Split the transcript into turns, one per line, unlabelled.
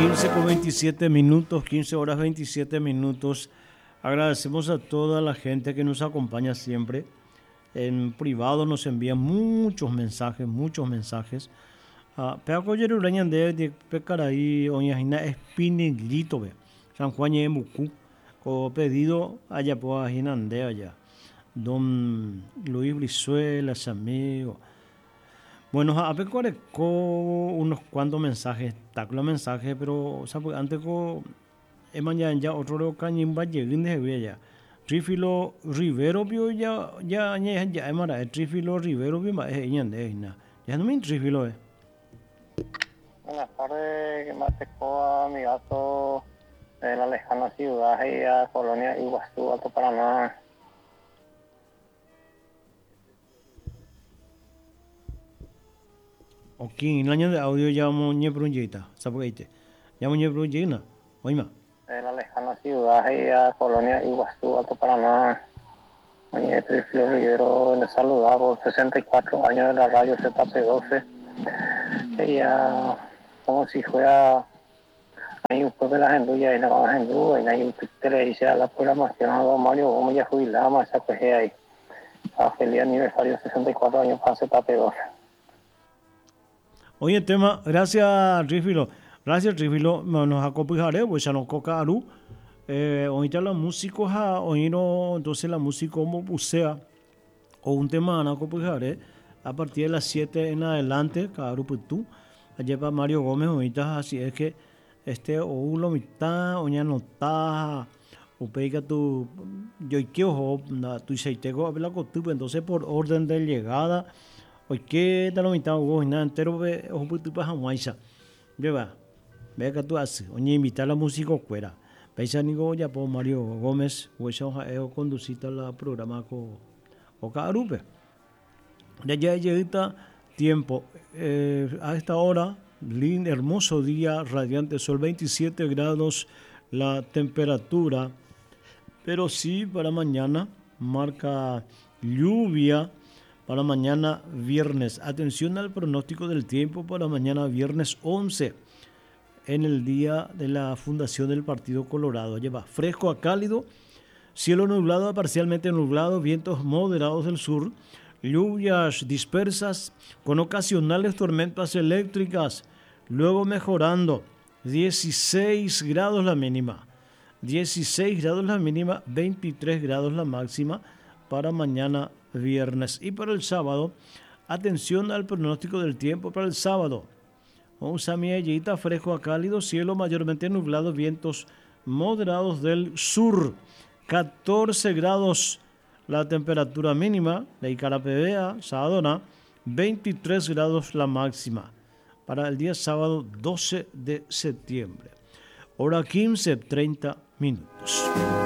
15 con 27 minutos, 15 horas 27 minutos. Agradecemos a toda la gente que nos acompaña siempre. En privado nos envían muchos mensajes, muchos mensajes. Peaco Yerurañan de Pecaraí, Oñajina Espinigrito, San Juan y Mucú, con pedido allá por Jinande allá. Don Luis Brizuela, amigo. Bueno, a ver unos cuantos mensajes, taclo mensajes, pero o sea, pues antes con ya otro cañimba lleguin de ya. Trifilo Rivero vio ya emara Trifilo Rivero vio más ñande ya no me Trifilo
Buenas tardes, que me acercó a mi gato de la lejana ciudad y a Colonia Iguazú, Alto Paraná.
Ok, en el año de audio llamo Ñebrunjita, ¿sabes qué? Llamo Ñebrunjina, oíme.
De la lejana ciudad y a Colonia Iguazú, Alto Paraná. Oye, Trifilo Rivero, le saludaba por 64 años de la radio ZP12. Ella, como si fuera ahí un poco de la gente, y ahí la vamos a gente, y ahí un le dice a la programación a don Mario Gómez ya jubilamos esa pues ahí. Feliz aniversario, 64 años para ZP12.
Oye, tema, gracias Trifilo. Gracias Trifilo, nos acompañaré, pues ya nos coca aru. Ahorita la música, entonces la música como pusea, o un tema nos acompañaré a partir de las 7 en adelante, cada grupo tú. Allá para Mario Gómez, ahorita así es que o lo mitad, o ya no está, o pega tu, yo quiero, tu seitego a la costumbre, entonces por orden de llegada. Hoy que te lo mitad o nada entero o un poquito para Hawaiisa. Lleva, ve que tú haces, oye invitar la música fuera. Paisa nigo ya por Mario Gómez, o eso es conducir la programa con o cada grupo. Ya llega tiempo a esta hora, lindo hermoso día, radiante sol, 27 grados la temperatura, pero sí para mañana marca lluvia. Para mañana viernes. Atención al pronóstico del tiempo para mañana viernes 11 en el día de la fundación del Partido Colorado. Lleva fresco a cálido, cielo nublado a parcialmente nublado, vientos moderados del sur, lluvias dispersas con ocasionales tormentas eléctricas, luego mejorando, 16 grados la mínima, 16 grados la mínima, 23 grados la máxima para mañana viernes. Y para el sábado, atención al pronóstico del tiempo para el sábado. Un samiellita fresco a cálido, cielo mayormente nublado, vientos moderados del sur. 14 grados la temperatura mínima de Icarapebea, Sadona, 23 grados la máxima. Para el día sábado 12 de septiembre. Hora 15:30 minutos.